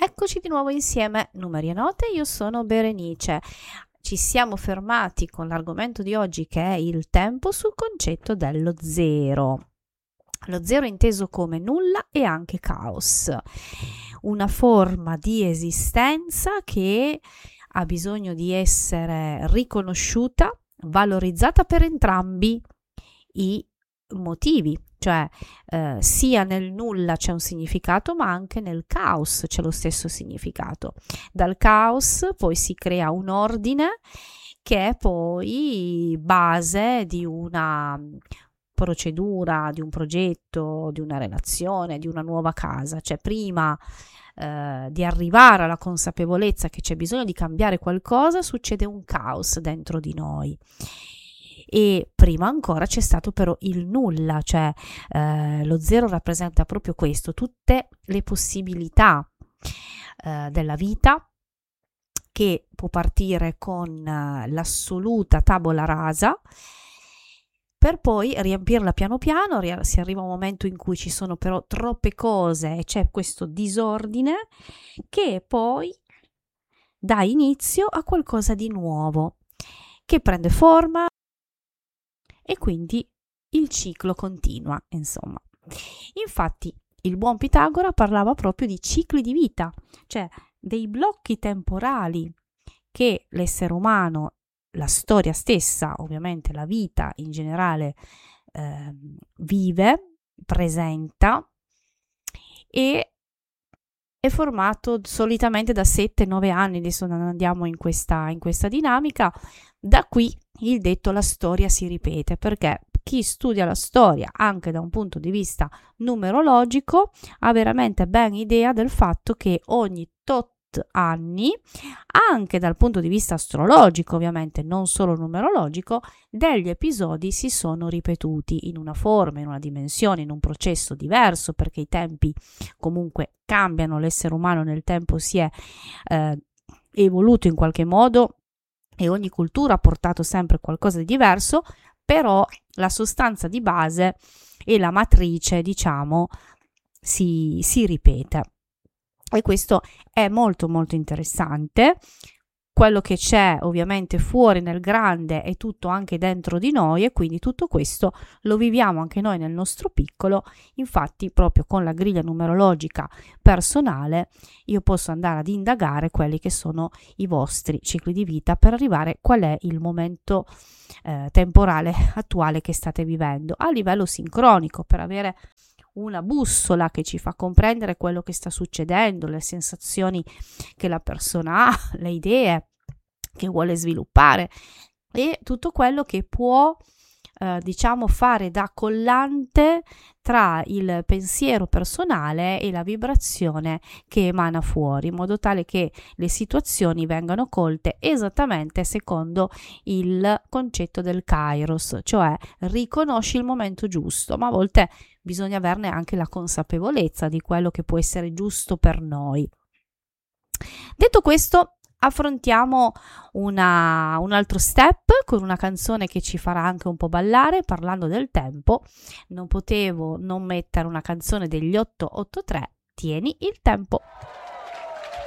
Eccoci di nuovo insieme, numeri e note, io sono Berenice. Ci siamo fermati con l'argomento di oggi che è il tempo sul concetto dello zero. Lo zero inteso come nulla e anche caos, una forma di esistenza che ha bisogno di essere riconosciuta, valorizzata per entrambi i motivi, cioè sia nel nulla c'è un significato, ma anche nel caos c'è lo stesso significato. Dal caos poi si crea un ordine che è poi base di una procedura, di un progetto, di una relazione, di una nuova casa. Cioè prima di arrivare alla consapevolezza che c'è bisogno di cambiare qualcosa, succede un caos dentro di noi. E prima ancora c'è stato però il nulla, cioè lo zero rappresenta proprio questo, tutte le possibilità della vita, che può partire con l'assoluta tabula rasa, per poi riempirla piano piano. Si arriva a un momento in cui ci sono però troppe cose e c'è questo disordine che poi dà inizio a qualcosa di nuovo, che prende forma, e quindi il ciclo continua, insomma. Infatti il buon Pitagora parlava proprio di cicli di vita, cioè dei blocchi temporali che l'essere umano, la storia stessa, ovviamente la vita in generale, vive, presenta, e è formato solitamente da 7-9 anni, adesso non andiamo in questa dinamica. Da qui il detto la storia si ripete, perché chi studia la storia anche da un punto di vista numerologico ha veramente ben idea del fatto che ogni tot anni, anche dal punto di vista astrologico ovviamente, non solo numerologico, degli episodi si sono ripetuti in una forma, in una dimensione, in un processo diverso, perché i tempi comunque cambiano, l'essere umano nel tempo si è evoluto in qualche modo e ogni cultura ha portato sempre qualcosa di diverso, però la sostanza di base e la matrice, diciamo, si ripete. E questo è molto molto interessante. Quello che c'è ovviamente fuori nel grande è tutto anche dentro di noi, e quindi tutto questo lo viviamo anche noi nel nostro piccolo. Infatti proprio con la griglia numerologica personale io posso andare ad indagare quelli che sono i vostri cicli di vita per arrivare qual è il momento temporale attuale che state vivendo a livello sincronico, per avere una bussola che ci fa comprendere quello che sta succedendo, le sensazioni che la persona ha, le idee che vuole sviluppare e tutto quello che può diciamo fare da collante tra il pensiero personale e la vibrazione che emana fuori, in modo tale che le situazioni vengano colte esattamente secondo il concetto del Kairos, cioè riconosci il momento giusto, ma a volte bisogna averne anche la consapevolezza di quello che può essere giusto per noi. Detto questo, affrontiamo un altro step con una canzone che ci farà anche un po' ballare. Parlando del tempo, non potevo non mettere una canzone degli 883, Tieni il tempo.